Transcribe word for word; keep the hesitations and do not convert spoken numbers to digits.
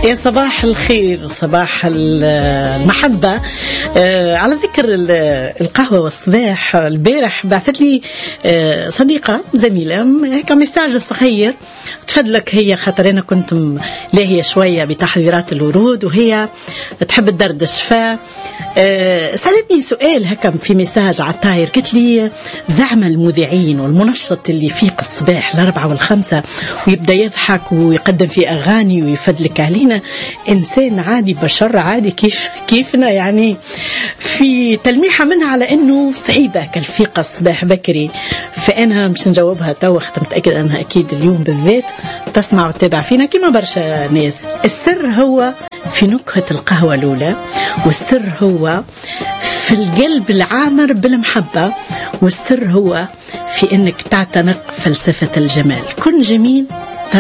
يا صباح الخير، صباح المحبة. آه على ذكر القهوة والصباح، البارح بعثت لي آه صديقة زميلة هيك مساج صغير تفضلك، هي خاطر أنا كنت لاهية شوية بتحضيرات الورود وهي تحب الدردش، ف آه سألتني سؤال هكا في مساج على الطاير، قلت لي زعم المذيعين والمنشط اللي يفيق الصباح الأربعة والخمسة ويبدأ يضحك ويقدم في أغاني ويفدلك علينا إنسان عادي، بشر عادي كيف كيفنا، يعني في تلميحة منها على إنه صعيبة كالفيقة الصباح بكري. فأنا مش نجاوبها تو، متأكد أنها أكيد اليوم بالذات تسمع وتتابع فينا كما برشا ناس. السر هو في نكهة القهوة الأولى، والسر هو في القلب العامر بالمحبة، والسر هو في إنك تعتنق فلسفة الجمال. كن جميل